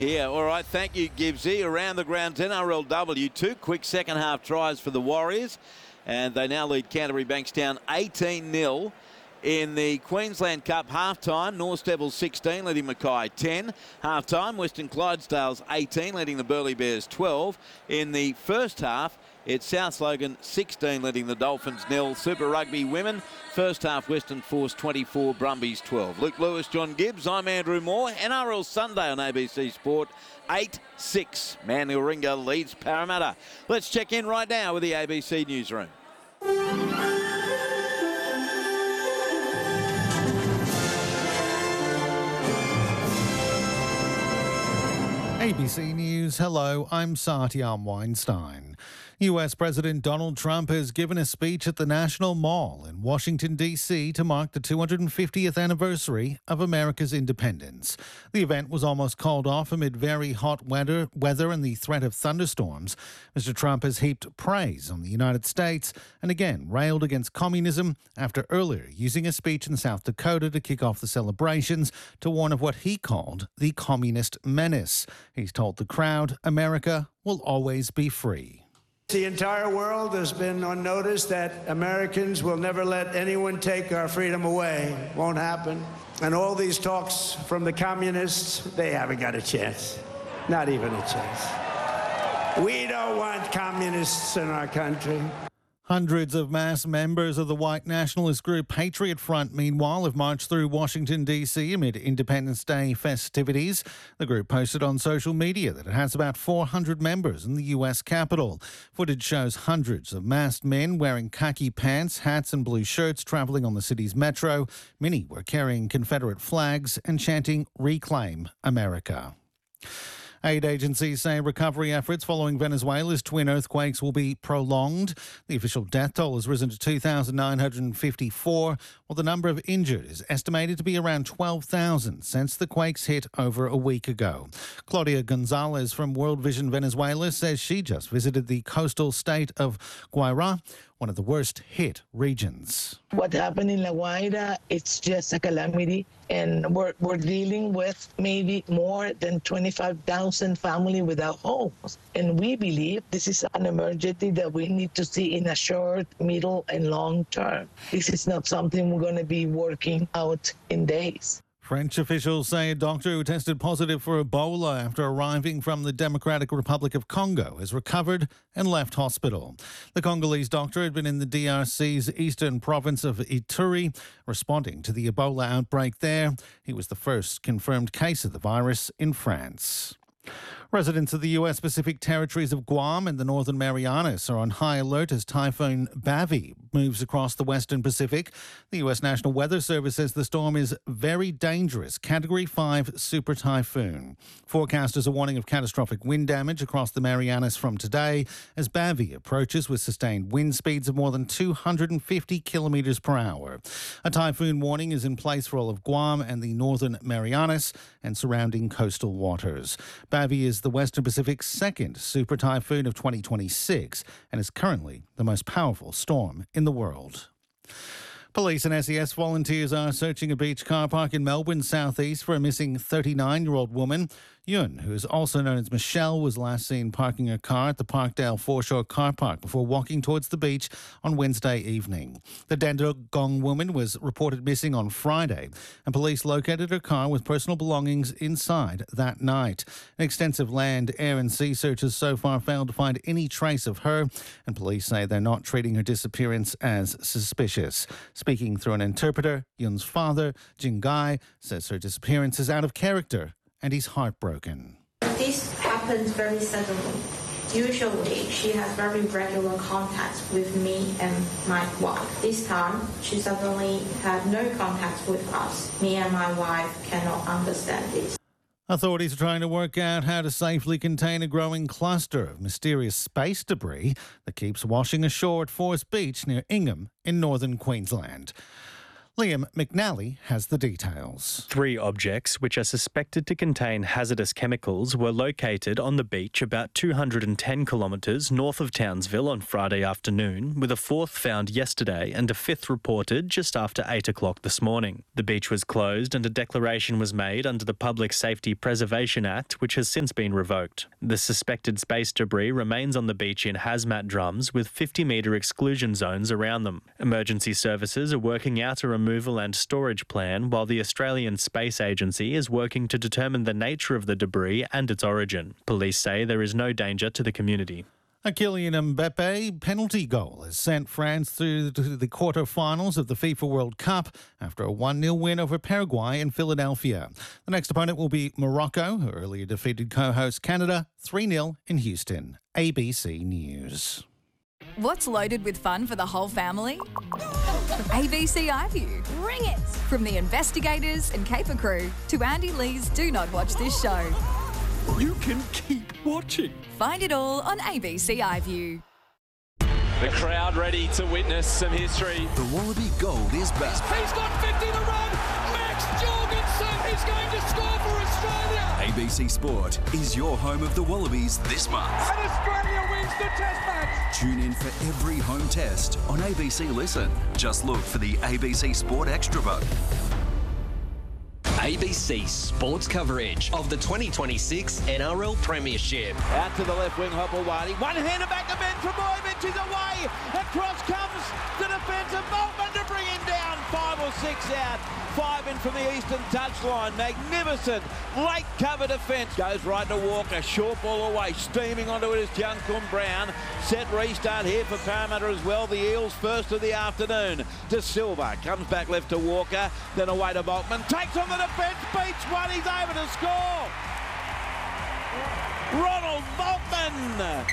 Yeah, all right. Thank you, Gibbsy. Around the grounds, NRLW. 2 quick second-half tries for the Warriors. And they now lead Canterbury Bankstown 18-0. In the Queensland Cup half-time, North Devils 16, leading Mackay 10. Half-time, Western Clydesdales 18, leading the Burleigh Bears 12. In the first half, it's South Logan 16, leading the Dolphins 0. Super Rugby Women, first half, Western Force 24, Brumbies 12. Luke Lewis, John Gibbs, I'm Andrew Moore. NRL Sunday on ABC Sport, 8-6. Manly Warringah leads Parramatta. Let's check in right now with the ABC Newsroom. ABC News, hello, I'm Satyam Weinstein. US President Donald Trump has given a speech at the National Mall in Washington, D.C. to mark the 250th anniversary of America's independence. The event was almost called off amid very hot weather and the threat of thunderstorms. Mr. Trump has heaped praise on the United States and again railed against communism after earlier using a speech in South Dakota to kick off the celebrations to warn of what he called the communist menace. He's told the crowd, America will always be free. The entire world has been on notice that Americans will never let anyone take our freedom away. Won't happen. And all these talks from the communists, they haven't got a chance. Not even a chance. We don't want communists in our country. Hundreds of mass members of the white nationalist group Patriot Front, meanwhile, have marched through Washington, D.C. amid Independence Day festivities. The group posted on social media that it has about 400 members in the U.S. Capitol. Footage shows hundreds of masked men wearing khaki pants, hats and blue shirts travelling on the city's metro. Many were carrying Confederate flags and chanting, "Reclaim America." Aid agencies say recovery efforts following Venezuela's twin earthquakes will be prolonged. The official death toll has risen to 2,954, while the number of injured is estimated to be around 12,000 since the quakes hit over a week ago. Claudia Gonzalez from World Vision Venezuela says she just visited the coastal state of Guaira, one of the worst hit regions. What happened in La Guaira, it's just a calamity. And we're dealing with maybe more than 25,000 families without homes. And we believe this is an emergency that we need to see in a short, middle, and long term. This is not something we're going to be working out in days. French officials say a doctor who tested positive for Ebola after arriving from the Democratic Republic of Congo has recovered and left hospital. The Congolese doctor had been in the DRC's eastern province of Ituri, responding to the Ebola outbreak there. He was the first confirmed case of the virus in France. Residents of the U.S. Pacific territories of Guam and the Northern Marianas are on high alert as Typhoon Bavi moves across the Western Pacific. The U.S. National Weather Service says the storm is very dangerous, Category 5 super typhoon. Forecasters are warning of catastrophic wind damage across the Marianas from today as Bavi approaches with sustained wind speeds of more than 250 kilometres per hour. A typhoon warning is in place for all of Guam and the Northern Marianas and surrounding coastal waters. Bavi is the Western Pacific's second super typhoon of 2026 and is currently the most powerful storm in the world. Police and SES volunteers are searching a beach car park in Melbourne's southeast for a missing 39-year-old woman. Yun, who is also known as Michelle, was last seen parking her car at the Parkdale Foreshore car park before walking towards the beach on Wednesday evening. The Dandenong woman was reported missing on Friday, and police located her car with personal belongings inside that night. An extensive land, air and sea searches so far failed to find any trace of her, and police say they're not treating her disappearance as suspicious. Speaking through an interpreter, Yun's father, Jin Gai, says her disappearance is out of character and he's heartbroken. This happens very suddenly. Usually, she has very regular contacts with me and my wife. This time, she suddenly had no contact with us. Me and my wife cannot understand this. Authorities are trying to work out how to safely contain a growing cluster of mysterious space debris that keeps washing ashore at Forest Beach near Ingham in northern Queensland. Liam McNally has the details. 3 objects, which are suspected to contain hazardous chemicals, were located on the beach about 210 kilometres north of Townsville on Friday afternoon, with a 4th found yesterday and a 5th reported just after 8 o'clock this morning. The beach was closed and a declaration was made under the Public Safety Preservation Act, which has since been revoked. The suspected space debris remains on the beach in hazmat drums with 50-metre exclusion zones around them. Emergency services are working out a removal and storage plan, while the Australian Space Agency is working to determine the nature of the debris and its origin. Police say there is no danger to the community. A Kylian Mbappe penalty goal has sent France through to the quarter-finals of the FIFA World Cup after a 1-0 win over Paraguay in Philadelphia. The next opponent will be Morocco, who earlier defeated co-host Canada 3-0 in Houston. ABC News. What's loaded with fun for the whole family? ABC iView. Bring it! From the investigators and caper crew to Andy Lee's Do Not Watch This Show. You can keep watching. Find it all on ABC iView. The crowd ready to witness some history. The Wallaby Gold is back. He's got 50 to run. Max Jorgensen is going to score for Australia. ABC Sport is your home of the Wallabies this month. And Australia wins the test match. Tune in for every home test on ABC Listen. Just look for the ABC Sport Extra button. ABC Sports coverage of the 2026 NRL Premiership. Out to the left wing, Hopewadi. One-hander back to Ben Trebojevic is away. Across comes the defensive Boltman to bring him down. 5 or 6 out. 5 in from the eastern touchline. Magnificent late cover defence. Goes right to Walker. Short ball away. Steaming onto it is Juncun Brown. Set restart here for Parramatta as well. The Eels first of the afternoon. De Silva comes back left to Walker. Then away to Boltman. Takes on the defence. Beats one. He's over to score. Ronald Boltman.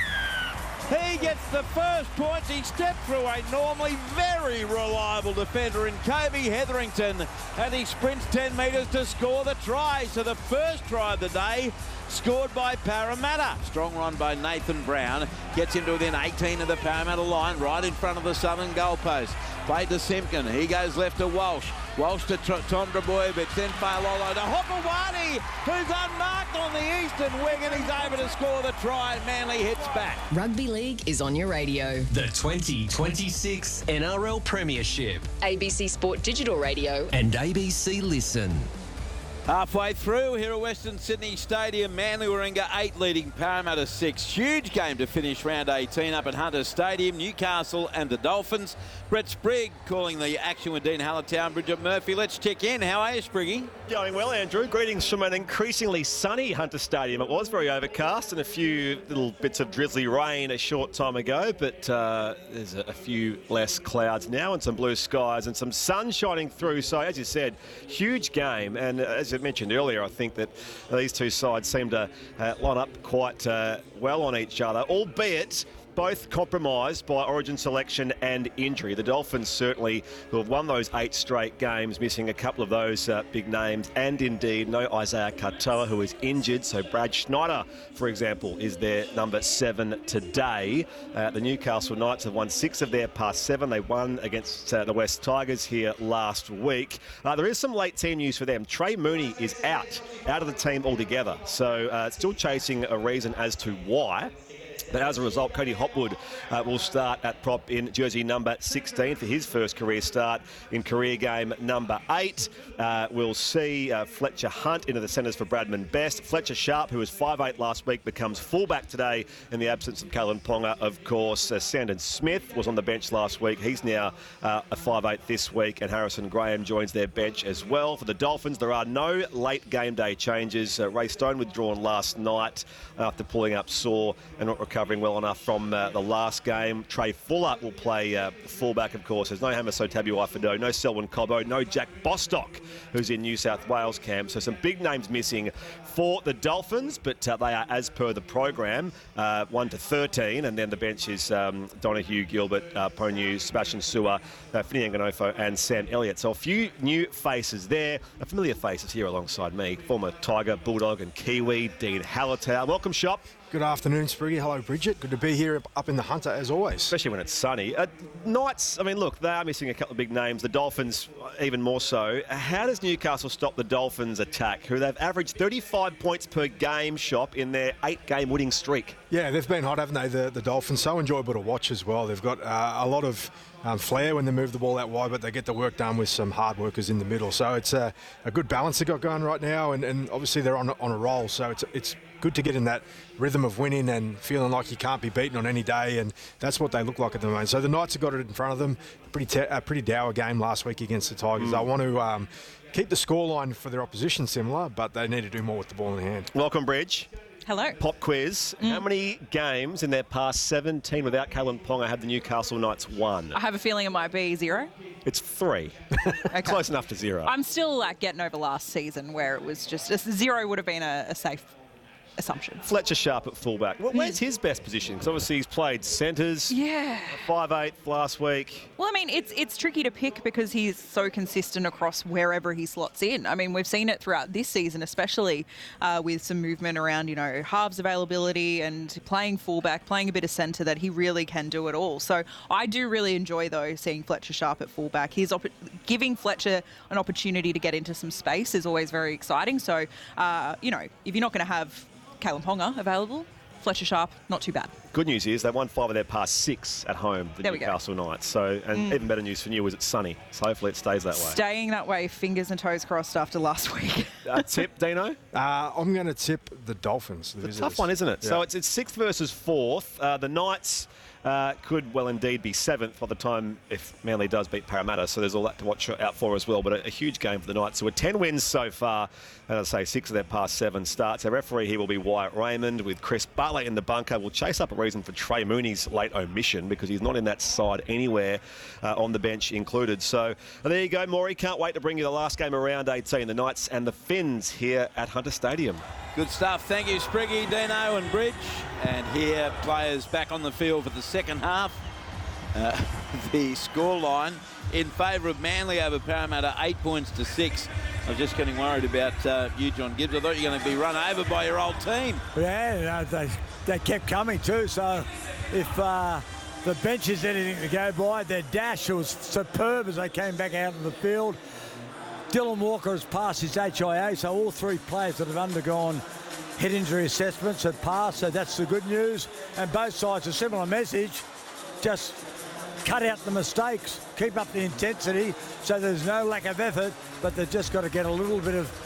He gets the first points. He stepped through a normally very reliable defender in Kobe Hetherington, and he sprints 10 metres to score the try. So the first try of the day scored by Parramatta. Strong run by Nathan Brown. Gets him to within 18 of the Parramatta line, right in front of the southern goalpost. Played to Simpkin. He goes left to Walsh. Walsh to Tom Trebojevic, then Failolo to Hopewadi, who's unmarked on the eastern wing, and he's able to score the try, and Manly hits back. Rugby League is on your radio. The 2026 NRL Premiership. ABC Sport Digital Radio. And ABC Listen. Halfway through here at Western Sydney Stadium, Manly Warringah 8 leading Parramatta 6. Huge game to finish round 18 up at Hunter Stadium. Newcastle and the Dolphins. Brett Sprigg calling the action with Dean Hallertown, Bridget Murphy. Let's check in. How are you, Spriggy? Going well, Andrew. Greetings from an increasingly sunny Hunter Stadium. It was very overcast and a few little bits of drizzly rain a short time ago, but there's a few less clouds now and some blue skies and some sun shining through. So, as you said, huge game. And as I mentioned earlier, I think that these two sides seem to line up quite well on each other, albeit both compromised by origin selection and injury. The Dolphins certainly, who have won those 8 straight games, missing a couple of those big names, and indeed no Isaiah Katoa, who is injured. So Brad Schneider, for example, is their number 7 today. The Newcastle Knights have won 6 of their past 7. They won against the West Tigers here last week. There is some late team news for them. Trey Mooney is out of the team altogether. So still chasing a reason as to why. But as a result, Cody Hopwood will start at prop in jersey number 16 for his first career start in career game number 8. We'll see Fletcher Hunt into the centres for Bradman Best. Fletcher Sharp, who was 5'8" last week, becomes fullback today in the absence of Kalen Ponga, of course. Sandon Smith was on the bench last week. He's now a 5'8" this week, and Harrison Graham joins their bench as well. For the Dolphins, there are no late game day changes. Ray Stone withdrawn last night after pulling up sore and not recovering well enough from the last game. Trey Fuller will play fullback, of course. There's no Hamiso Tabuai-Fidow, no Selwyn Cobbo, no Jack Bostock, who's in New South Wales camp. So some big names missing for the Dolphins, but they are, as per the program, 1 to 13, and then the bench is Donahue, Gilbert, Ponu, Sebastian Sewer, Finian Ganofo, and Sam Elliott. So a few new faces there, familiar faces here alongside me. Former Tiger, Bulldog and Kiwi, Dean Hallertown. Welcome, Shop. Good afternoon, Spriggy. Hello, Bridget. Good to be here up in the Hunter, as always. Especially when it's sunny. Knights, I mean, look, they are missing a couple of big names. The Dolphins, even more so. How does Newcastle stop the Dolphins' attack, who they've averaged 35 points per game, Shop, in their 8-game winning streak? Yeah, they've been hot, haven't they, the Dolphins? So enjoyable to watch as well. They've got a lot of flair when they move the ball out wide, but they get the work done with some hard workers in the middle. So it's a good balance they've got going right now, and obviously they're on a roll. So it's good to get in that rhythm of winning and feeling like you can't be beaten on any day, and that's what they look like at the moment. So the Knights have got it in front of them. A pretty dour game last week against the Tigers. They want to keep the scoreline for their opposition similar, but they need to do more with the ball in their hand. Welcome, Bridge. Hello. Pop quiz. How many games in their past 17 without Kalyn Ponga have the Newcastle Knights won? I have a feeling it might be 0. It's 3. Okay. Close enough to 0. I'm still getting over last season where it was just 0 would have been a safe assumption. Fletcher Sharp at fullback. Where's his best position? Because obviously he's played centres. Yeah. 5'8" last week. Well, I mean, it's tricky to pick because he's so consistent across wherever he slots in. I mean, we've seen it throughout this season, especially with some movement around, halves availability and playing fullback, playing a bit of centre, that he really can do it all. So I do really enjoy, though, seeing Fletcher Sharp at fullback. Giving Fletcher an opportunity to get into some space is always very exciting. So, if you're not going to have Kalyn Ponga available, Fletcher Sharp, not too bad. Good news is they won 5 of their past 6 at home, the Newcastle Knights. So, and even better news for you is it's sunny. So hopefully it stays that way. Staying that way, fingers and toes crossed after last week. Tip, Dino? I'm going to tip the Dolphins. It's a tough one, isn't it? Yeah. So it's 6th versus 4th. The Knights could well indeed be 7th by the time if Manly does beat Parramatta. So there's all that to watch out for as well. But a huge game for the Knights. So with 10 wins so far, as I say, 6 of their past 7 starts. Our referee here will be Wyatt Raymond, with Chris Butler in the bunker. We'll chase up a reason for Trey Mooney's late omission, because he's not in that side anywhere, on the bench included. So there you go, Maury. Can't wait to bring you the last game of round 18, the Knights and the Finns here at Hunter Stadium. Good stuff. Thank you, Spriggy, Dino and Bridge. And here, players back on the field for the second half. The scoreline in favour of Manly over Parramatta, 8 points to 6. I was just getting worried about you, John Gibbs. I thought you were going to be run over by your old team. Yeah, they kept coming too. So if the bench is anything to go by, their dash was superb as they came back out of the field. Dylan Walker has passed his HIA, so all 3 players that have undergone head injury assessments have passed, so that's the good news. And both sides a similar message, just cut out the mistakes, keep up the intensity, so there's no lack of effort, but they've just got to get a little bit of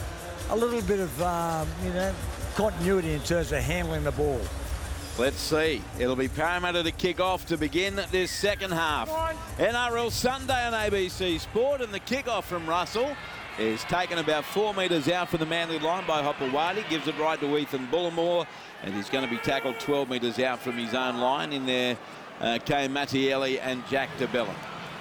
continuity in terms of handling the ball. Let's see. It'll be Parramatta to kick off to begin this second half. NRL Sunday on ABC Sport, and the kick-off from Russell is taken about 4 metres out from the Manly line by Hopewadi. Gives it right to Ethan Bullimore, and he's going to be tackled 12 metres out from his own line. In there came Mattielli and Jack DeBellin.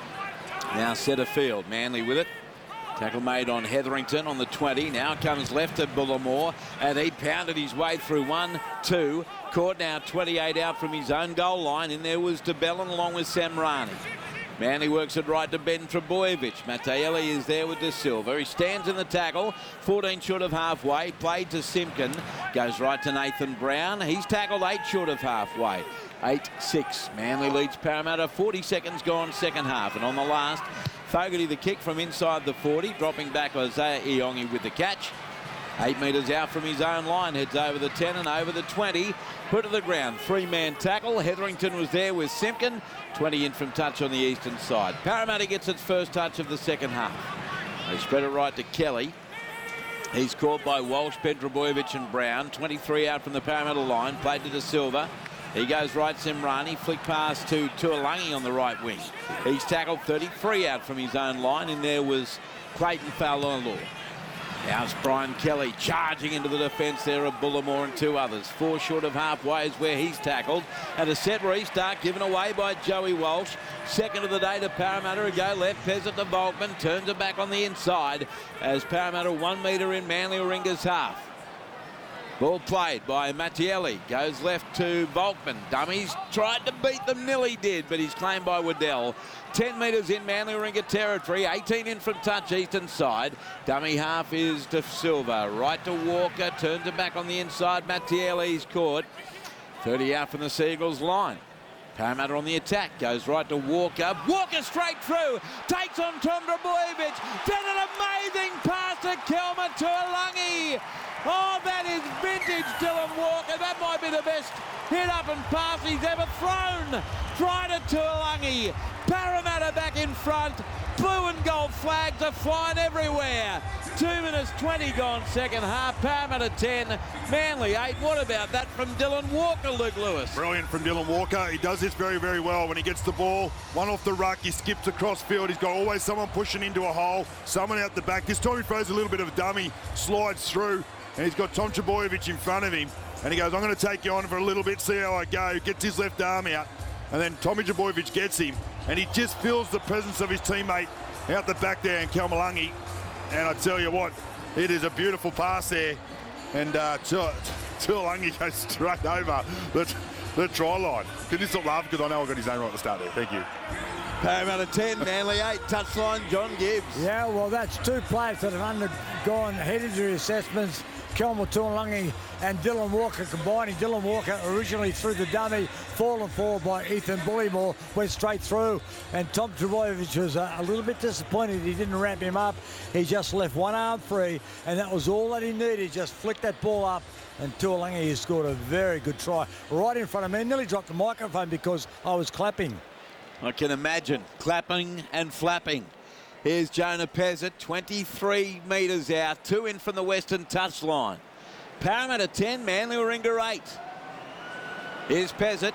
Now centre field, Manly with it. Tackle made on Hetherington on the 20. Now comes left to Bullimore, and he pounded his way through 1, 2. Caught now 28 out from his own goal line. In there was DeBellin along with Samrani. Manly works it right to Ben Trebojevic. Mattielli is there with De Silva. He stands in the tackle, 14 short of halfway. Played to Simpkin. Goes right to Nathan Brown. He's tackled 8 short of halfway. 8-6. Manly leads Parramatta. 40 seconds gone second half. And on the last, Fogarty the kick from inside the 40. Dropping back Isaiah Iongi with the catch. 8 metres out from his own line. Heads over the 10 and over the 20. Put to the ground. 3-man tackle. Hetherington was there with Simpkin. 20 in from touch on the eastern side. Parramatta gets its first touch of the second half. They spread it right to Kelly. He's caught by Walsh, Trebojevic and Brown. 23 out from the Parramatta line. Played to De Silva. He goes right, Samrani. Flick pass to Tuolangi on the right wing. He's tackled 33 out from his own line. In there was Clayton Faulalua. Now it's Brian Kelly charging into the defence there of Bullimore and 2 others. 4 short of halfway is where he's tackled. And a set restart given away by Joey Walsh. Second of the day to Parramatta. A go left. Peasant to Volkman. Turns it back on the inside as Parramatta 1 metre in Manly Warringah's half. Ball played by Mattielli. Goes left to Volkman. Dummies tried to beat them. Nearly did, but he's claimed by Waddell. 10 metres in Manly Warringah territory. 18 in from touch eastern side. Dummy half is De Silva. Right to Walker. Turns it back on the inside. Mattielli's caught. 30 out from the Seagulls line. Parramatta on the attack, goes right to Walker. Walker straight through, takes on Tom Drabojevic. Then an amazing pass to Kelma Tuolangi. Oh, that is vintage Dylan Walker. That might be the best hit up and pass he's ever thrown. Try to Tuolangi. Parramatta back in front. Blue and gold flags are flying everywhere. 2 minutes 20 gone second half. Parramatta 10, Manly 8. What about that from Dylan Walker, Luke Lewis? Brilliant from Dylan Walker. He does this very, very well. When he gets the ball, one off the ruck, he skips across field. He's got always someone pushing into a hole, someone out the back. This time he throws a little bit of a dummy, slides through, and he's got Tom Drabojevic in front of him. And he goes, I'm going to take you on for a little bit, see how I go. Gets his left arm out. And then Tommy Drabojevic gets him. And he just feels the presence of his teammate out the back there in Kelmalangi. And I tell you what, it is a beautiful pass there. And Tuolangi goes straight over the try line. Can you stop laughing? Because I know I got his name right at the start there. Thank you. Parramatta 10, Manly 8. Touchline, John Gibbs. Yeah, well, that's two players that have undergone head injury assessments. Kelma Tuolangi and Dylan Walker combining. Dylan Walker originally through the dummy, fallen forward by Ethan Bullymore, went straight through. And Tom Drabojevic was a little bit disappointed he didn't wrap him up. He just left one arm free, and that was all that he needed. Just flicked that ball up, and Tuolangi has scored a very good try right in front of me. I nearly dropped the microphone because I was clapping. I can imagine clapping and flapping. Here's Jonah Pezzett, 23 metres out, 2 in from the western touchline. Parramatta 10, Manly Warringah 8. Here's Pezzett,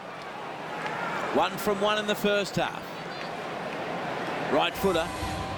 1 from 1 in the first half. Right footer,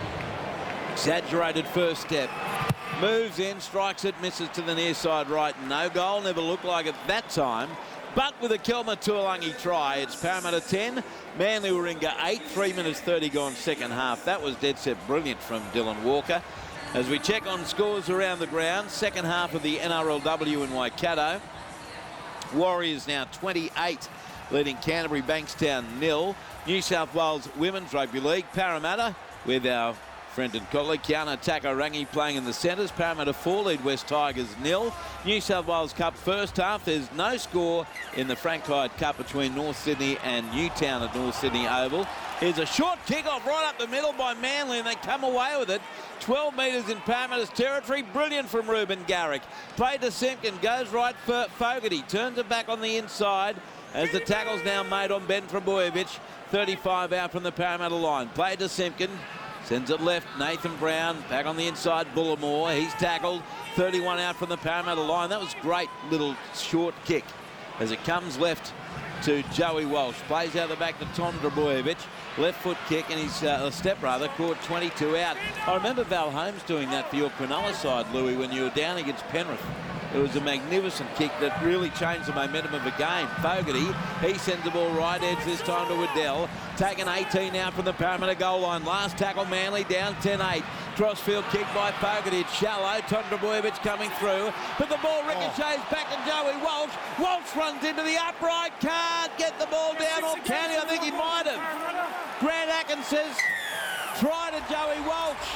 exaggerated first step. Moves in, strikes it, misses to the near side right. No goal, never looked like it that time. But with a Kelma Tuolangi try, it's Parramatta 10, Manly Warringah 8, 3 minutes 30 gone second half. That was dead set brilliant from Dylan Walker. As we check on scores around the ground, second half of the NRLW in Waikato. Warriors now 28, leading Canterbury Bankstown 0. New South Wales Women's Rugby League, Parramatta with our friend and colleague Kiana Takarangi playing in the centres. Parramatta 4 lead West Tigers 0. New South Wales Cup first half. There's no score in the Frank Hyde Cup between North Sydney and Newtown at North Sydney Oval. Here's a short kick-off right up the middle by Manly, and they come away with it. 12 metres in Parramatta's territory. Brilliant from Ruben Garrick. Played to Simpkin, goes right for Fogarty. Turns it back on the inside as the tackle's now made on Ben Drabojevic. 35 out from the Parramatta line. Played to Simpkin. Sends it left, Nathan Brown, back on the inside, Bullimore. He's tackled, 31 out from the Parramatta line. That was great little short kick as it comes left to Joey Walsh. Plays out the back to Tom Drabojevic. Left foot kick, and his step rather, caught 22 out. I remember Val Holmes doing that for your Cronulla side, Louis, when you were down against Penrith. It was a magnificent kick that really changed the momentum of the game. Fogarty, he sends the ball right edge this time to Waddell. Taken 18 out from the Parramatta goal line. Last tackle, Manly down 10-8. Crossfield kick by Fogarty. It's shallow. Tom Drabojevic coming through. But the ball ricochets back to Joey Walsh. Walsh runs into the upright. Can't get the ball down. Or can he? I think he might have. Grant Atkins says, try to Joey Walsh.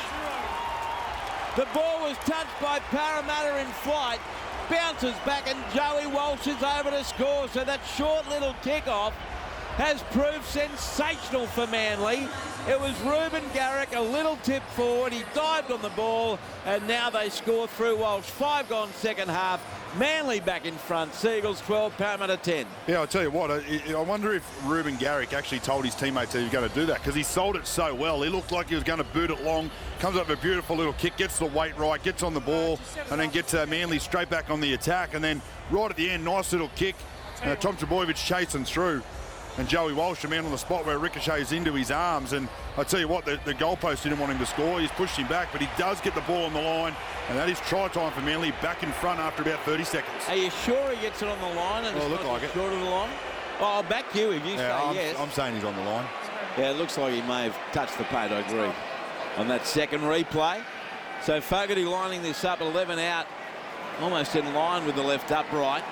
The ball was touched by Parramatta in flight. Bounces back and Joey Walsh is over to score. So that short little kick-off has proved sensational for Manly. It was Ruben Garrick, a little tip forward. He dived on the ball, and now they score through Walsh. 5 gone second half. Manly back in front. Seagulls 12, Parramatta 10. Yeah, I'll tell you what, I wonder if Ruben Garrick actually told his teammates he was going to do that, because he sold it so well. He looked like he was going to boot it long, comes up with a beautiful little kick, gets the weight right, gets on the ball, and then gets Manly straight back on the attack. And then right at the end, nice little kick. Tom Drabojevic chasing through. And Joey Walsh, a man on the spot where it ricochets into his arms. And I tell you what, the goalpost didn't want him to score. He's pushed him back, but he does get the ball on the line. And that is try time for Manly, back in front after about 30 seconds. Are you sure he gets it on the line? And well, it looked like it. Short of the line? Oh, I'll back you if you say yes. I'm saying he's on the line. Yeah, it looks like he may have touched the paint, I agree. On that second replay. So Fogarty lining this up, 11 out, almost in line with the left upright.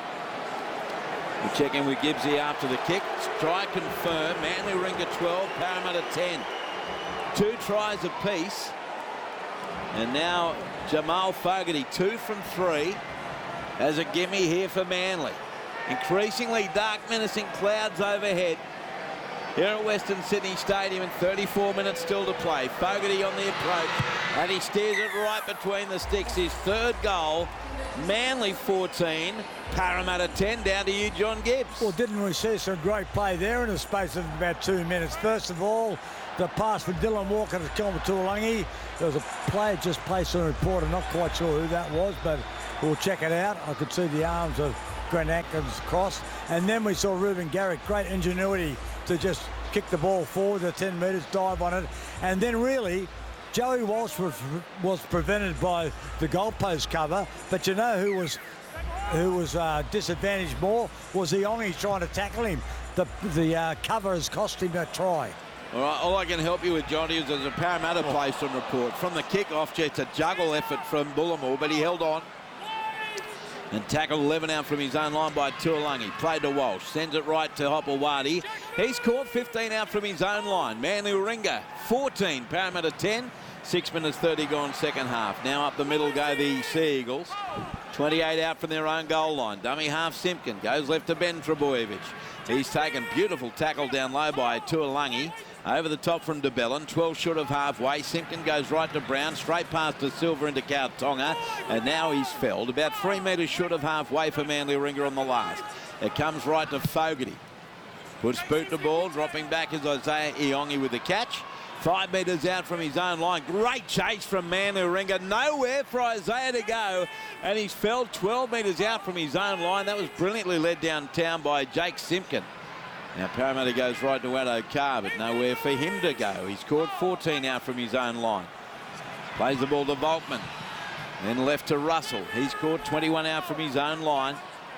We check in with Gibbsy after the kick. Try confirmed. Manly Warringah 12, Parramatta 10. 2 tries apiece. And now Jamal Fogarty, 2 from 3. As a gimme here for Manly. Increasingly dark, menacing clouds overhead. Here at Western Sydney Stadium, and 34 minutes still to play. Fogarty on the approach, and he steers it right between the sticks. His third goal. Manly 14, Parramatta 10. Down to you, John Gibbs. Well, didn't we see some great play there in the space of about 2 minutes? First of all, the pass for Dylan Walker to Kelvin Tuolangi. There was a player just placed on the report. I'm not quite sure who that was, but we'll check it out. I could see the arms of Grant Atkins cross. And then we saw Ruben Garrick, great ingenuity to just kick the ball forward the 10 metres, dive on it. And then really, Joey Walsh was prevented by the goalpost cover, but you know who was disadvantaged more was Iongi trying to tackle him. The cover has cost him a try. All right, all I can help you with, Johnny, is there's a Parramatta place on report. From the kick-off, it's a juggle effort from Bullimore, but he held on. And tackled 11 out from his own line by Tuolangi. Played to Walsh. Sends it right to Hopewadi. He's caught 15 out from his own line. Manly Warringah 14. Parramatta 10. 6 minutes 30 gone second half. Now up the middle go the Sea Eagles. 28 out from their own goal line. Dummy half Simpkin. Goes left to Ben Trebojevic. He's taken beautiful tackle down low by Tuolangi. Over the top from DeBellin, 12 short of halfway. Simpkin goes right to Brown, straight past to Silver into Kautonga, and now he's felled about 3 metres short of halfway for Manly Warringah on the last. It comes right to Fogarty. Puts boot to ball, dropping back is Isaiah Iongi with the catch. 5 metres out from his own line. Great chase from Manly Warringah. Nowhere for Isaiah to go, and he's felled 12 metres out from his own line. That was brilliantly led downtown by Jake Simpkin. Now Parramatta goes right to Addo Carr, but nowhere for him to go. He's caught 14 out from his own line. Plays the ball to Volkman. Then left to Russell. He's caught 21 out from his own line.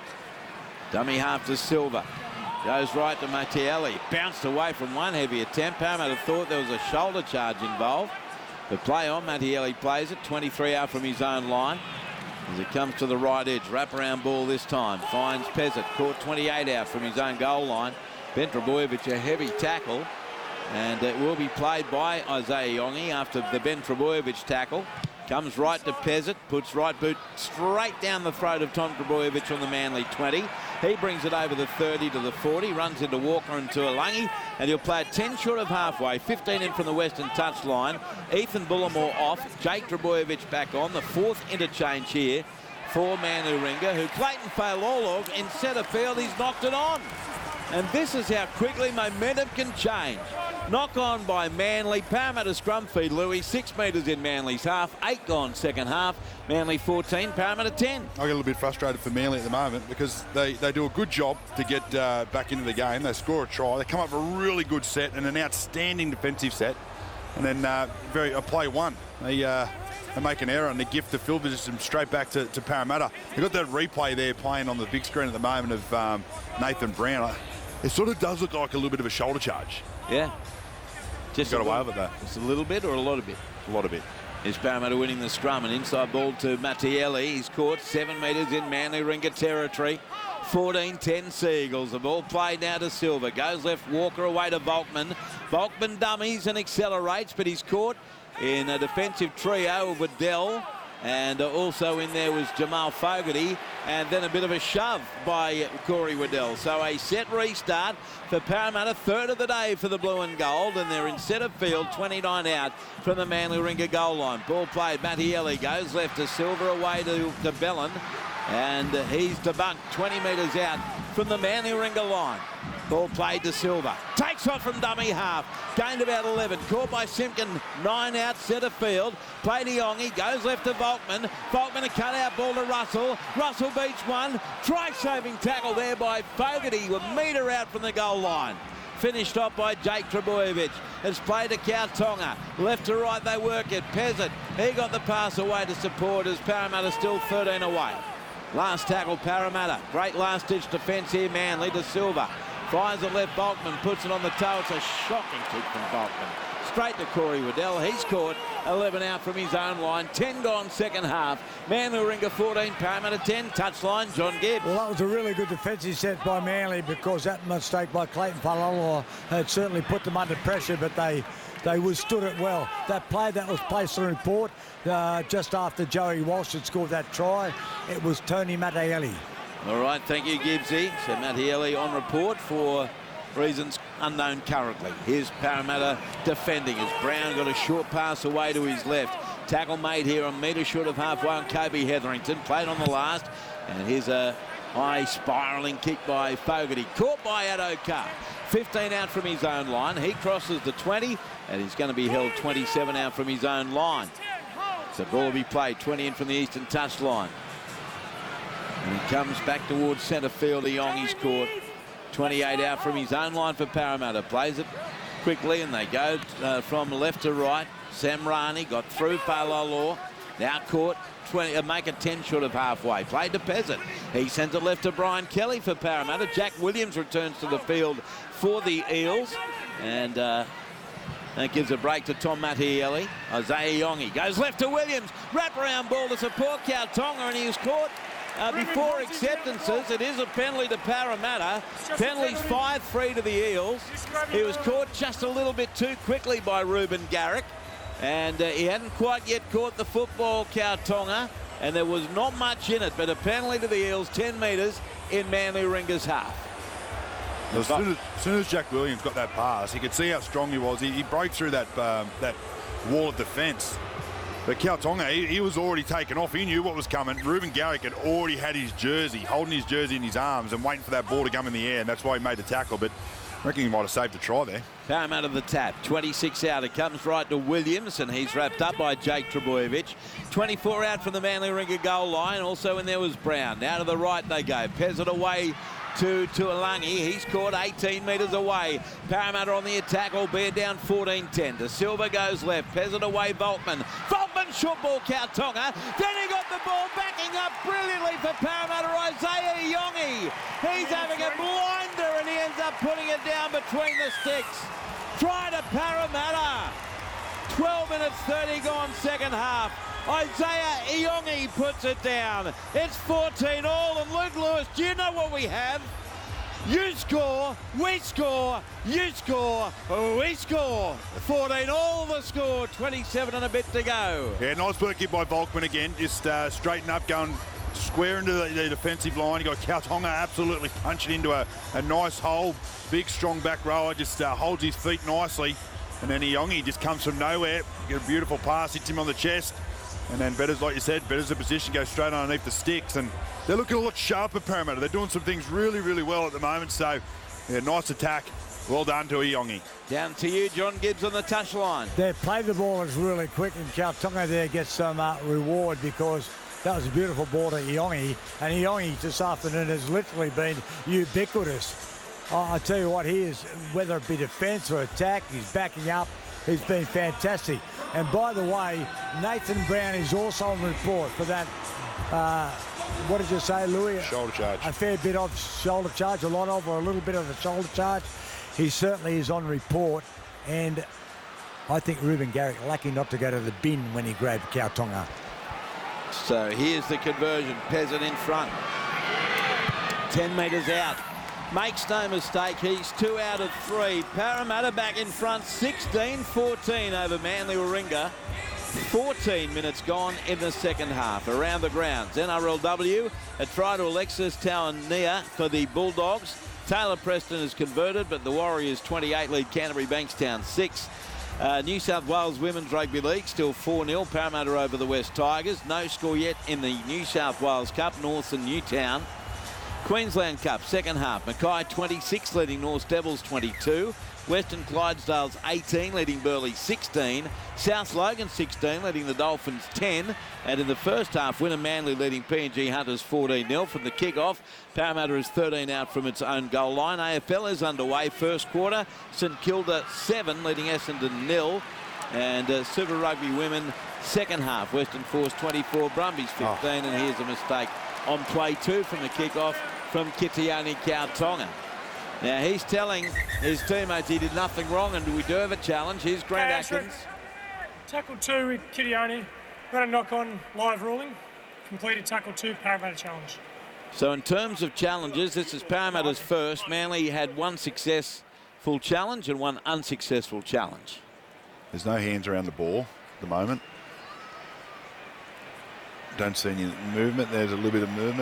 Dummy half to Silva. Goes right to Mattielli. Bounced away from one heavy attempt. Parramatta thought there was a shoulder charge involved. The play on, Mattielli plays it. 23 out from his own line. As it comes to the right edge. Wraparound ball this time. Finds Pezzett. Caught 28 out from his own goal line. Ben Trebojevic a heavy tackle, and it will be played by Isaiah Iongi after the Ben Trebojevic tackle. Comes right to Pezzett, puts right boot straight down the throat of Tom Trebojevic on the Manly 20. He brings it over the 30 to the 40, runs into Walker and Tuolangi, and he'll play it 10 short of halfway, 15 in from the western touchline. Ethan Bullimore off, Jake Trebojevic back on, the fourth interchange here for Manly Warringah, who Clayton Failolov in centre field, he's knocked it on. And this is how quickly momentum can change. Knock on by Manly. Parramatta scrum feed, Louis. 6 metres in Manly's half. 8 gone second half. Manly 14, Parramatta 10. I get a little bit frustrated for Manly at the moment because they do a good job to get back into the game. They score a try. They come up with a really good set and an outstanding defensive set. And then a play one. They make an error and they gift the field position straight back to Parramatta. You've got that replay there playing on the big screen at the moment of Nathan Brown. It sort of does look like a little bit of a shoulder charge. Yeah. Just got away with that. Just a little bit or a lot of bit? A lot of it. Is Parramatta winning the scrum? An inside ball to Mattielli. He's caught 7 metres in Manly Warringah territory. 14-10 Sea Eagles. The ball played now to Silva. Goes left, Walker away to Volkman. Volkman dummies and accelerates, but he's caught in a defensive trio of Waddell. And also in there was Jamal Fogarty, and then a bit of a shove by Corey Waddell. So a set restart for Parramatta, third of the day for the blue and gold, and they're in centre field, 29 out from the Manly Warringah goal line. Ball played, Mattielli goes left to Silver, away to Bellin, and he's debunked 20 metres out from the Manly Warringah line. Ball played to Silva. Takes off from dummy half. Gained about 11. Caught by Simpkin. 9 out centre field. Played to Iongi. Goes left to Volkman. Volkman a cut-out ball to Russell. Russell beats one. Try-saving tackle there by Fogarty. A metre out from the goal line. Finished off by Jake Trebojevic. It's played to Kautonga. Left to right they work it. Pezzett. He got the pass away to support as Parramatta still 13 away. Last tackle Parramatta. Great last-ditch defence here. Manly to Silva. Fires it left, Volkman puts it on the toe. It's a shocking kick from Volkman. Straight to Corey Waddell. He's caught 11 out from his own line. 10 gone second half. Manly Warringah 14, Parramatta 10. Touchline, John Gibbs. Well, that was a really good defensive set by Manly because that mistake by Clayton Failolov had certainly put them under pressure, but they withstood it well. That play that was placed on report just after Joey Walsh had scored that try, it was Tony Mattielli. All right, thank you, Gibbsy. So Matt Healy on report for reasons unknown currently. Here's Parramatta defending as Brown got a short pass away to his left. Tackle made here, a metre short of halfway on Kobe Hetherington. Played on the last. And here's a high spiralling kick by Fogarty. Caught by Addo-Carr. 15 out from his own line. He crosses the 20, and he's going to be held 27 out from his own line. So ball will be played 20 in from the eastern touchline. And he comes back towards centre field. Iongi's caught. 28 out from his own line for Parramatta. Plays it quickly, and they go from left to right. Samrani got through Palalaw. Now caught. 20, make it 10 short of halfway. Played to Peasant. He sends it left to Brian Kelly for Parramatta. Jack Williams returns to the field for the Eels. And that gives a break to Tom Matielli. Isaiah Iongi goes left to Williams. Wraparound ball to support Kautonga, and he was caught before acceptances. It is a penalty to Parramatta. Penalties 5-3 to the Eels. He was caught just a little bit too quickly by Ruben Garrick. And he hadn't quite yet caught the football, Kautonga, and there was not much in it, but a penalty to the Eels, 10 metres in Manly Ringa's half. As soon as Jack Williams got that pass, he could see how strong he was. He broke through that wall of defence. But Kautonga, he was already taken off. He knew what was coming. Ruben Garrick had already had his jersey, holding his jersey in his arms and waiting for that ball to come in the air, and that's why he made the tackle. But I reckon he might have saved the try there. Parramatta the tap, 26 out. It comes right to Williams, and he's wrapped up by Jake Trebojevic. 24 out from the Manly Ringa goal line. Also in there was Brown. Now to the right they go. Peasant away to Tuolangi. He's caught 18 metres away. Parramatta on the attack, albeit down 14-10. De Silva goes left. Peasant away, Volkman. Volkman short ball, Kautonga. Then he got the ball backing up brilliantly for Parramatta. Isaiah Iongi. He's having a blinder, and he ends up putting it down between the sticks. Try to Parramatta. 12 minutes 30 gone second half. Isaiah Iongi puts it down. It's 14 all, and Luke Lewis, do you know what we have? You score, we score, you score, we score. 14 all the score, 27 and a bit to go. Yeah, nice work here by Volkman again. Just straighten up, going square into the defensive line. You got Kautonga absolutely punching into a nice hole. Big, strong back rower, just holds his feet nicely. And then Iongi just comes from nowhere. Get a beautiful pass, hits him on the chest. And then Better's, like you said, Better's the position, goes straight underneath the sticks. And they're looking a lot sharper, Parramatta. They're doing some things really, really well at the moment. So, yeah, nice attack. Well done to Iongi. Down to you, John Gibbs on the touchline. They play the ball is really quick, and Kautonga there gets some reward because that was a beautiful ball to Iongi. And Iongi this afternoon has literally been ubiquitous. I tell you what, he is, whether it be defence or attack, he's backing up. He's been fantastic. And by the way, Nathan Brown is also on report for that, what did you say, Louis? Shoulder charge. A fair bit of shoulder charge, a lot of, or a little bit of a shoulder charge. He certainly is on report. And I think Ruben Garrick lucky not to go to the bin when he grabbed Kautonga. So here's the conversion. Peasant in front. 10 metres out. Makes no mistake, he's 2 out of 3. Parramatta back in front, 16-14 over Manly Warringah. 14 minutes gone in the second half. Around the grounds, NRLW, a try to Alexis Tawania for the Bulldogs. Taylor Preston is converted, but the Warriors 28 lead Canterbury Bankstown 6. New South Wales Women's Rugby League still 4-0. Parramatta over the West Tigers. No score yet in the New South Wales Cup, North and Newtown. Queensland Cup, second half. Mackay 26, leading North Devils 22. Western Clydesdales 18, leading Burleigh 16. South Logan 16, leading the Dolphins 10. And in the first half, Wynnum Manly leading PNG Hunters 14-0 from the kick-off. Parramatta is 13 out from its own goal line. AFL is underway. First quarter, St Kilda 7, leading Essendon 0. And Super Rugby Women, second half. Western Force 24, Brumbies 15. And here's a mistake on play 2 from the kick-off from Kitiani Kautonga. Now he's telling his teammates he did nothing wrong and we do have a challenge. Here's Grant Atkins. Tackle 2 with Kitiani. Got a knock-on live ruling. Completed tackle 2, Parramatta challenge. So in terms of challenges, this is Parramatta's first. Manly had one successful challenge and one unsuccessful challenge. There's no hands around the ball at the moment. Don't see any movement. There's a little bit of movement.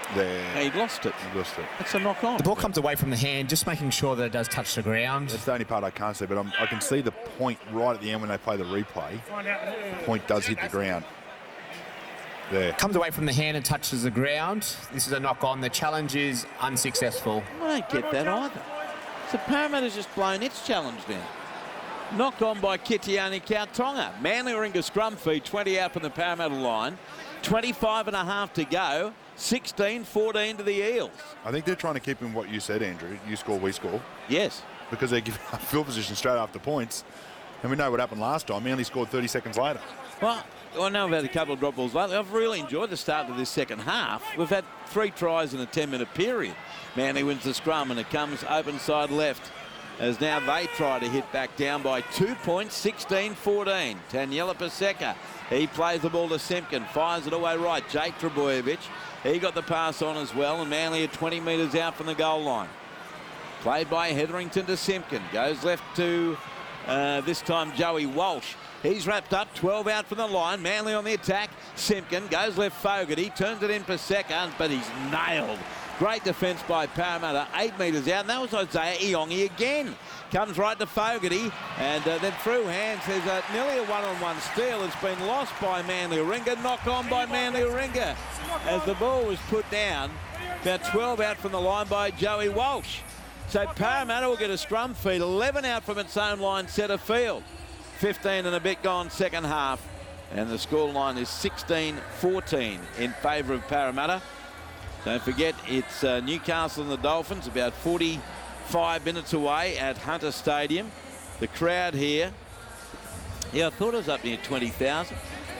There. He lost it. He lost it. It's a knock on. The ball comes away from the hand, just making sure that it does touch the ground. That's the only part I can't see, but I can see the point right at the end when they play the replay. The point does hit the ground. There. Comes away from the hand and touches the ground. This is a knock on. The challenge is unsuccessful. I don't get that either. So Parramatta's just blown its challenge down. Knocked on by Kitiani Kautonga. Manly Warringah scrum feed, 20 out from the Parramatta line. 25 and a half to go. 16-14 to the Eels. I think they're trying to keep in what you said, Andrew. You score, we score. Yes. Because they give up field position straight after points. And we know what happened last time. Manly scored 30 seconds later. Well, I know we've had a couple of drop balls lately. I've really enjoyed the start of this second half. We've had 3 tries in a 10-minute period. Manly wins the scrum and it comes open side left. As now they try to hit back down by 2 points, 16-14. Taniela Paseka, he plays the ball to Simpkin, fires it away right. Jake Trebojevic, he got the pass on as well, and Manly are 20 metres out from the goal line. Played by Hetherington to Simpkin, goes left to this time Joey Walsh. He's wrapped up, 12 out from the line. Manly on the attack. Simpkin goes left Fogarty, turns it in Paseka, but he's nailed. Great defence by Parramatta, 8 metres out, and that was Isaiah Iongi again. Comes right to Fogarty, and then through hands, there's nearly a one-on-one steal. It's been lost by Manly Warringah, knock on by Manly Warringah. As the ball was put down, about 12 out from the line by Joey Walsh. So Parramatta will get a scrum feed, 11 out from its own line centre field. 15 and a bit gone second half, and the scoreline is 16-14 in favour of Parramatta. Don't forget, it's Newcastle and the Dolphins, about 45 minutes away at Hunter Stadium. The crowd here, I thought it was up near 20,000.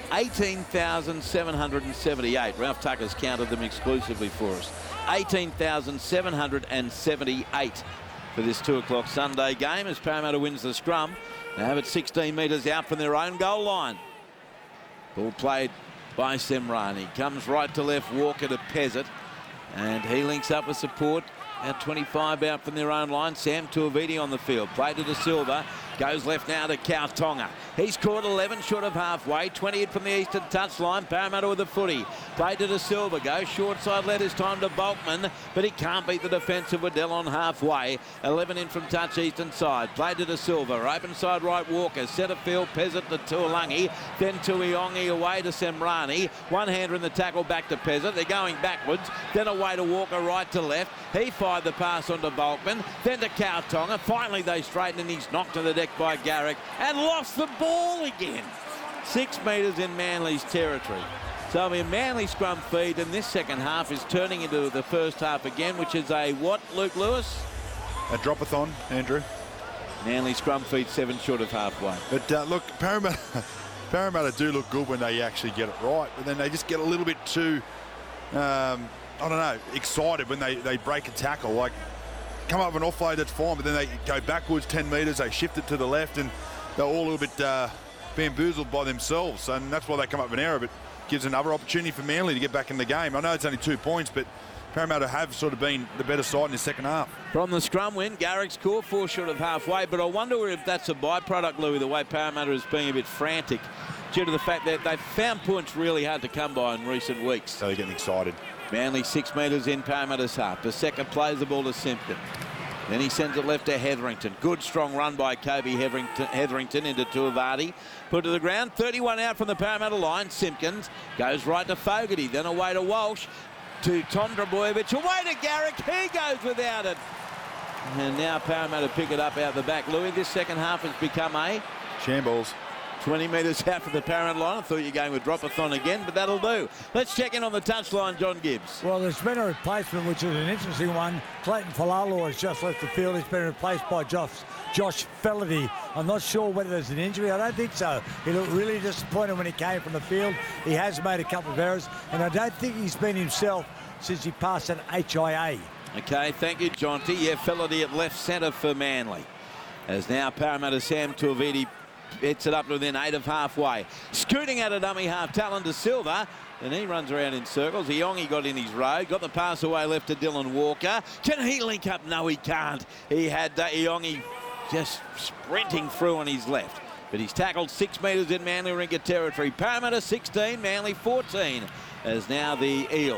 18,778. Ralph Tucker's counted them exclusively for us. 18,778 for this 2 o'clock Sunday game as Parramatta wins the scrum. They have it 16 metres out from their own goal line. Ball played by Semrani. Comes right to left, Walker to Pezzett. And he links up with support at 25 out from their own line. Sam Tuiviti on the field. Played to De Silva. Goes left now to Kautonga. He's caught 11 short of halfway. 20 from the eastern touchline. Parramatta with the footy. Played to De Silva. Goes short side led his time to Bulkman. But he can't beat the defence of Waddell on halfway. 11 in from touch eastern side. Played to De Silva. Open side right Walker. Centre field Pezzett to Tuolangi. Then Tuiongi away to Semrani. One-hander in the tackle back to Pezzett. They're going backwards. Then away to Walker right to left. He fired the pass onto Bulkman. Then to Kautonga. Finally they straighten and he's knocked to the deck by Garrick and lost the ball again. 6 metres in Manly's territory. So a Manly scrum feed in this second half is turning into the first half again, which is a what, Luke Lewis? A drop-a-thon, Andrew. Manly scrum feed 7 short of halfway. But look, Parramatta do look good when they actually get it right, but then they just get a little bit too, I don't know, excited when they break a tackle. Like, come up with an offload, that's fine, but then they go backwards 10 metres, they shift it to the left, and they're all a little bit bamboozled by themselves, and that's why they come up with an error, but gives another opportunity for Manly to get back in the game. I know it's only 2 points, but Parramatta have sort of been the better side in the second half. From the scrum win, Garrick's caught 4 short of halfway, but I wonder if that's a byproduct, Louis, the way Parramatta is being a bit frantic due to the fact that they've found points really hard to come by in recent weeks. So they're getting excited. Manly 6 metres in Parramatta's half. The second plays the ball to Simpkin. Then he sends it left to Hetherington. Good strong run by Kobe Hetherington into Tuivati. Put to the ground. 31 out from the Parramatta line. Simpkins goes right to Fogarty. Then away to Walsh. To Tom Trbojevic. Away to Garrick. He goes without it. And now Parramatta pick it up out the back. Louis, this second half has become a shambles. 20 metres out from the Parramatta line. I thought you were going with drop-a-thon again, but that'll do. Let's check in on the touchline, John Gibbs. Well, there's been a replacement, which is an interesting one. Clayton Falalu has just left the field. He's been replaced by Josh Felaherty. I'm not sure whether there's an injury. I don't think so. He looked really disappointed when he came from the field. He has made a couple of errors, and I don't think he's been himself since he passed an HIA. Okay, thank you, Jonty. Yeah, Felaherty at left centre for Manly. As now Parramatta Sam Tuiviti hits it up to within 8 of halfway. Scooting out a dummy half, Talon De Silva. And he runs around in circles. Iongi got in his road. Got the pass away left to Dylan Walker. Can he link up? No, he can't. He had Iongi just sprinting through on his left. But he's tackled 6 metres in Manly Warringah territory. Parramatta 16, Manly 14. As now the Eels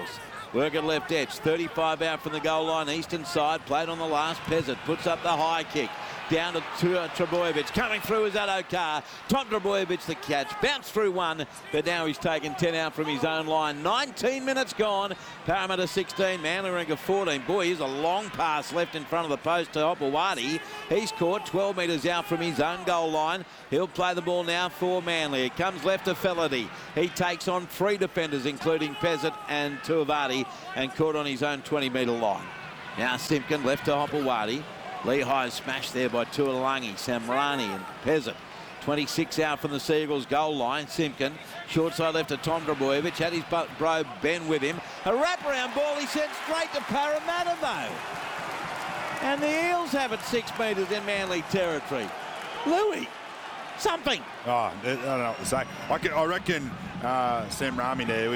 Work at left edge. 35 out from the goal line. Eastern side. Played on the last. Peasant puts up the high kick. Down to Trbojevic. Coming through is Addo-Carr. Tom Trbojevic the catch. Bounced through one, but now he's taken 10 out from his own line. 19 minutes gone. Parramatta 16, Manly Warringah 14. Boy, here's a long pass left in front of the post to Hopewadi. He's caught 12 metres out from his own goal line. He'll play the ball now for Manly. It comes left to Fellerty. He takes on 3 defenders, including Peasant and Tuivasa, and caught on his own 20-metre line. Now Simpkin left to Hopewadi. Lehigh smashed there by Tuolangi, Samrani and Peasant. 26 out from the Seagulls goal line. Simpkin, short side left to Tom Trbojevic. Had his bro Ben with him. A wraparound ball he sent straight to Parramatta though. And the Eels have it 6 metres in Manly territory. Louis, something. Oh, I don't know what to say. I reckon Sam Rami there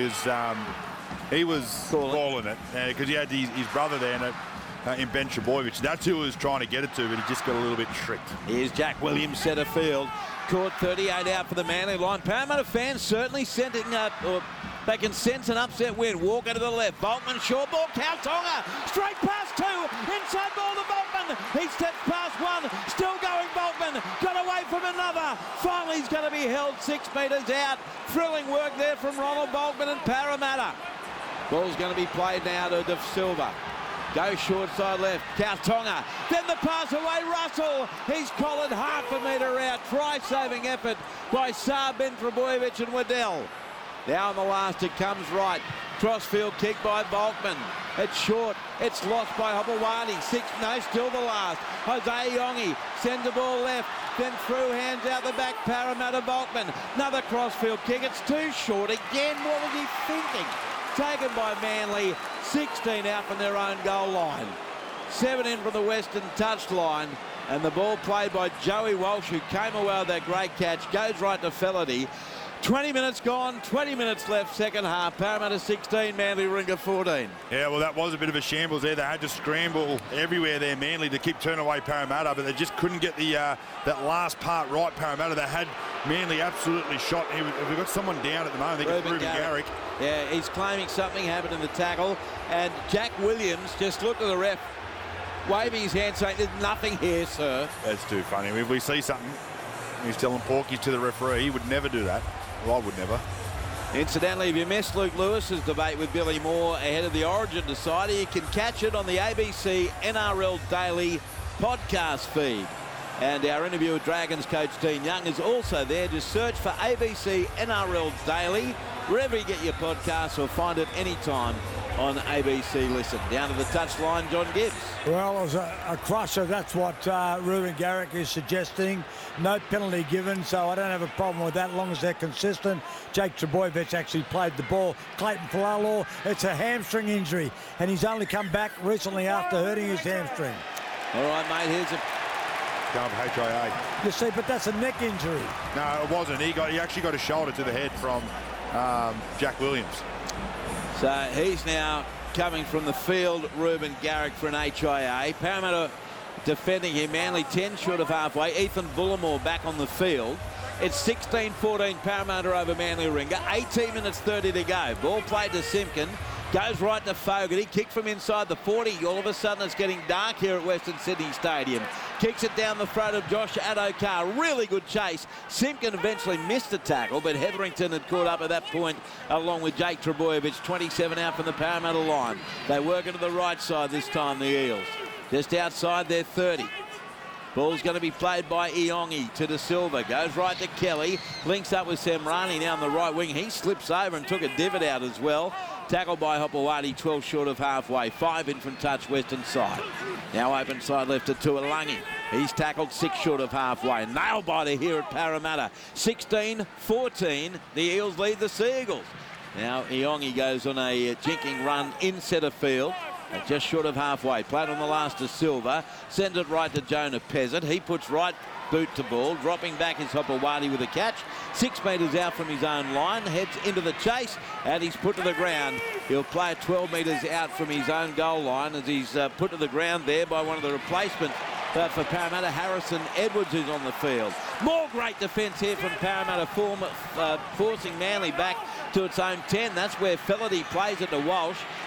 he was calling it because he had his brother there in Ben Trbojevic. That's who he was trying to get it to, but he just got a little bit tricked. Here's Jack Williams, centre field. Caught 38 out for the Manly line. Parramatta fans certainly sending up, or they can sense an upset win. Walker to the left. Boltman, short ball. Kautonga. Straight past 2. Inside ball to Boltman. He steps past 1. Still going Boltman. Got away from another. Finally he's going to be held 6 metres out. Thrilling work there from Ronald Boltman and Parramatta. Ball's going to be played now to De Silva. Go short side left, Kautonga. Then the pass away, Russell. He's collared half a metre out. Try-saving effort by Saab, Ben Trbojevic and Waddell. Now on the last, it comes right. Crossfield kick by Boltman. It's short. It's lost by Hopewadi. Still the last. Jose Iongi sends the ball left. Then through, hands out the back. Parramatta Boltman. Another crossfield kick. It's too short again. What was he thinking? Taken by Manly. 16 out from their own goal line. 7 in from the western touchline. And the ball played by Joey Walsh, who came away with that great catch. Goes right to Fellerty. 20 minutes gone, 20 minutes left, second half. Parramatta 16, Manly Warringah 14. Yeah, well, that was a bit of a shambles there. They had to scramble everywhere there, Manly, to keep turning away Parramatta, but they just couldn't get the that last part right, Parramatta. They had Manly absolutely shot. We've got someone down at the moment. I think it's Ruben Garrick. Yeah, he's claiming something happened in the tackle. And Jack Williams just looked at the ref, waving his hand, saying, there's nothing here, sir. That's too funny. If we see something, he's telling Porky to the referee. He would never do that. Well, I would never. Incidentally, if you missed Luke Lewis's debate with Billy Moore ahead of the Origin decider, you can catch it on the ABC NRL Daily podcast feed. And our interview with Dragons coach Dean Young is also there. Just search for ABC NRL Daily wherever you get your podcasts, or find it anytime on ABC Listen. Down to the touchline, John Gibbs. Well, it was a crusher. That's what Ruben Garrick is suggesting. No penalty given, so I don't have a problem with that as long as they're consistent. Jake Trbojevic actually played the ball. Clayton Falalau, it's a hamstring injury, and he's only come back recently after hurting his hamstring. All right, mate, here's a... Going for HIA. You see, but that's a neck injury. No, it wasn't. He actually got a shoulder to the head from Jack Williams. So he's now coming from the field, Ruben Garrick, for an HIA. Parramatta defending him. Manly 10 short of halfway. Ethan Bullimore back on the field. It's 16-14 Parramatta over Manly Warringah. 18 minutes 30 to go. Ball played to Simpkin. Goes right to Fogarty. Kick from inside the 40. All of a sudden it's getting dark here at Western Sydney Stadium. Kicks it down the throat of Josh Addo-Carr. Really good chase. Simpkin eventually missed the tackle, but Hetherington had caught up at that point along with Jake Trbojevic. 27 out from the Parramatta line. They work into the right side this time, the Eels. Just outside their 30. Ball's going to be played by Iongi to De Silva. Goes right to Kelly. Links up with Samrani now on the right wing. He slips over and took a divot out as well. Tackled by Hopewadi, 12 short of halfway. 5 in from touch, western side. Now open side left to Tuolangi. He's tackled 6 short of halfway. Nail biter here at Parramatta. 16-14. The Eels lead the Seagulls. Now Iongi goes on a jinking run in centre field. Just short of halfway. Played on the last to Silva. Sends it right to Jonah Peasant. He puts right boot to ball. Dropping back is Hopewadi with a catch. 6 metres out from his own line. Heads into the chase. And he's put to the ground. He'll play 12 metres out from his own goal line as he's put to the ground there by one of the replacements. For Parramatta, Harrison Edwards is on the field. More great defence here from Parramatta, forcing Manly back to its own 10. That's where Fellerty plays it to Walsh.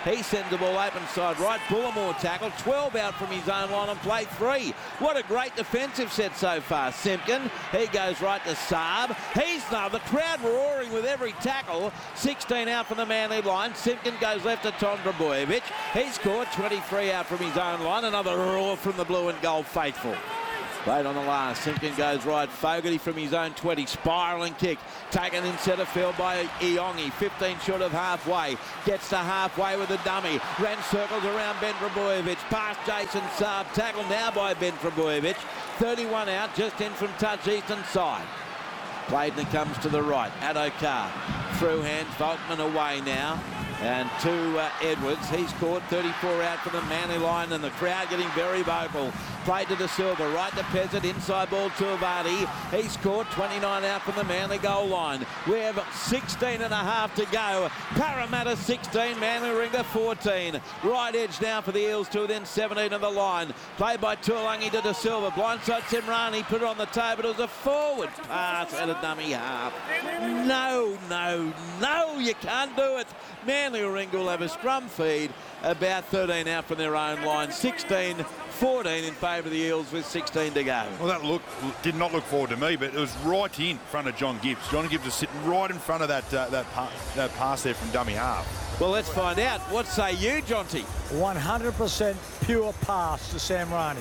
He sends the ball open side right. Bullimore tackle. 12 out from his own line on play 3. What a great defensive set so far. Simpkin, he goes right to Saab. He's now the crowd roaring with every tackle. 16 out from the Manly line. Simpkin goes left to Tom Drabojevic. He scored 23 out from his own line. Another roar from the blue and gold faithful. Late on the last, Simpkin goes right. Fogarty from his own 20, spiralling kick. Taken in centre field by Iongi. 15 short of halfway. Gets to halfway with a dummy. Ran circles around Ben Drabojevic. Past Jason Saab. Tackled now by Ben Drabojevic. 31 out, just in from touch eastern side. Played and it comes to the right. Addo-Carr. Through hands, Volkman away now. And to Edwards. He's scored 34 out from the Manly line and the crowd getting very vocal. Played to De Silva, right to Pezzett, inside ball to Avati. He scored 29 out from the Manly goal line. We have 16 and a half to go. Parramatta 16, Manly Ringer 14. Right edge now for the Eels to within 17 of the line. Played by Tuolangi to De Silva. Blindside Simrani, put it on the toe, but it was a forward pass and a dummy half. No, you can't do it. Manly Ringer will have a scrum feed, about 13 out from their own line. 16-14 in favour of the Eels with 16 to go. Well, that did not look forward to me, but it was right in front of John Gibbs. John Gibbs was sitting right in front of that pass there from dummy half. Well, let's find out. What say you, Jonty? 100% pure pass to Samrani.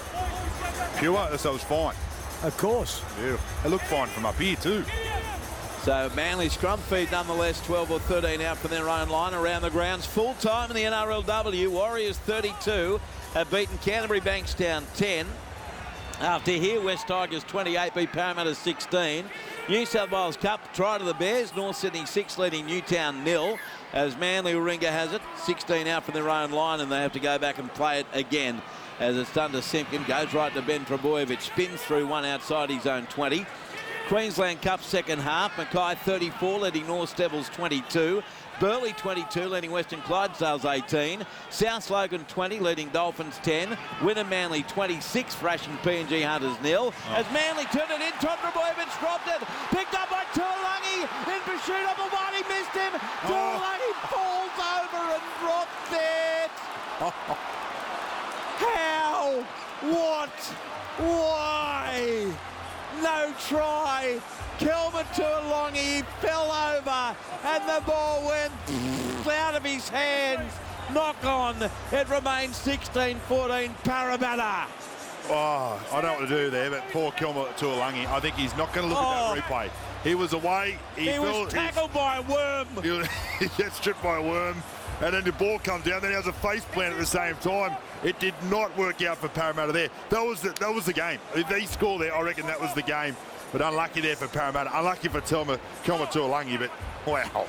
Pure? So it was fine. Of course. Beautiful. It looked fine from up here too. So Manly scrum feed nonetheless, 12 or 13 out from their own line around the grounds. Full time in the NRLW. Warriors 32 have beaten Canterbury Bankstown 10. After here, West Tigers 28 beat Parramatta 16. New South Wales Cup try to the Bears. North Sydney 6 leading Newtown 0. As Manly Ringer has it, 16 out from their own line, and they have to go back and play it again. As it's done to Simpkin, goes right to Ben Drabojevic, spins through one outside his own 20. Queensland Cup second half, Mackay 34 leading North Devils 22. Burleigh 22 leading Western Clydesdales 18. South Logan 20 leading Dolphins 10. Winner Manly 26, thrashing PNG Hunters 0. As Manly turned it in, Tom Drabojevic dropped it. Picked up by Tuolangi in pursuit of Avati, missed him. Tuolangi falls over and drops it. How? What? Why? No try. Kelvin Tuolangi fell over and the ball went out of his hands. Knock on. It remains 16-14 Parramatta. Oh, I don't know what to do there, but poor Kelvin Tuolangi. I think he's not going to look at that replay. He was away. He was tackled by a worm. He gets stripped by a worm. And then the ball comes down. Then he has a face plant at the same time. It did not work out for Parramatta there. That was the game. If they score there, I reckon that was the game. But unlucky there for Parramatta. Unlucky for Kelvin Tuolangi, but wow.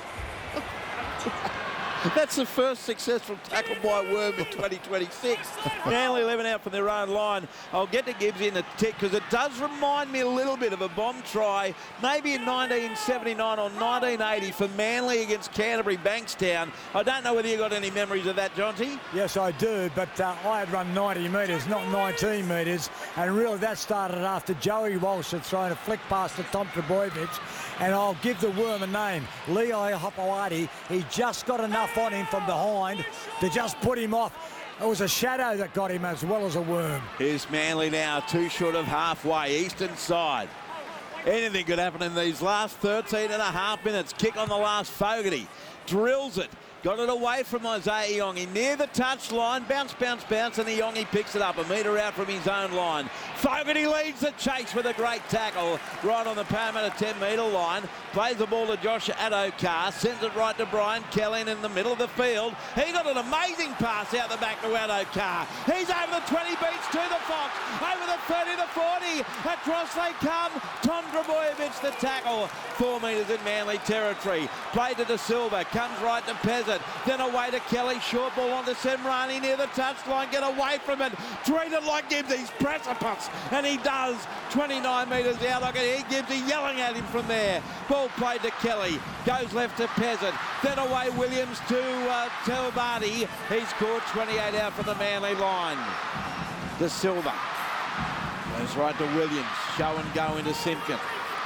That's the first successful tackle by Worm in 2026. Manly 11 out from their own line. I'll get to Gibbs in a tick because it does remind me a little bit of a bomb try, maybe in 1979 or 1980 for Manly against Canterbury Bankstown. I don't know whether you got any memories of that, Jonty. Yes, I do, but I had run 90 metres, not 19 metres, and really that started after Joey Walsh had thrown a flick past to Tom Drabojevic, and I'll give the Worm a name, Leo Hopewadi. He just got enough on him from behind to just put him off. It was a shadow that got him as well as a worm. Here's Manly now, 2 short of halfway, eastern side. Anything could happen in these last 13 and a half minutes. Kick on the last, Fogarty drills it. Got it away from Isaiah Iongi near the touchline. Bounce, and Iongi picks it up a metre out from his own line. Fogarty leads the chase with a great tackle right on the Parramatta 10-metre line. Plays the ball to Josh Addo-Carr. Sends it right to Brian Kelly in the middle of the field. He got an amazing pass out the back to Addo-Carr. He's over the 20, beats to the Fox. Over the 30 to 40. Across they come. Tom Drabojevic the tackle. 4 metres in Manly territory. Played to De Silva. Comes right to Pezzett. Then away to Kelly. Short ball on to Semrani near the touchline. Get away from it. Treat it like Gibbsy's precipice. And he does. 29 metres out. I can hear Gibbsy yelling at him from there. Ball played to Kelly. Goes left to Pezzett. Then away Williams to Avati. He's scored 28 out from the Manly line. De Silva goes right to Williams. Show and go into Simpkin.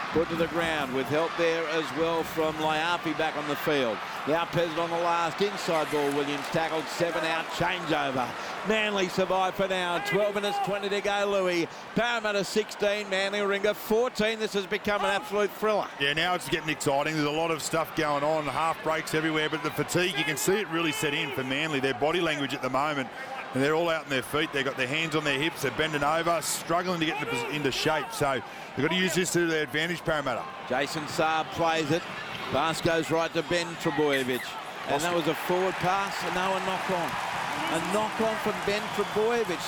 put to the ground with help there as well from Laiapi back on the field. Now Pezet on the last inside ball. Williams tackled, 7 out, changeover. Manly survive for now. 12 minutes 20 to go, Louis. Parramatta 16, Manly Warringah 14. This has become an absolute thriller. Yeah, now it's getting exciting. There's a lot of stuff going on, half breaks everywhere, but the fatigue, you can see it really set in for Manly. Their body language at the moment, and they're all out on their feet. They've got their hands on their hips, they're bending over, struggling to get into shape. So they've got to use this to their advantage, Parramatta. Jason Saab plays it. Pass goes right to Ben Trebojevic. And that was a forward pass and now a knock-on. A knock-on from Ben Trebojevic.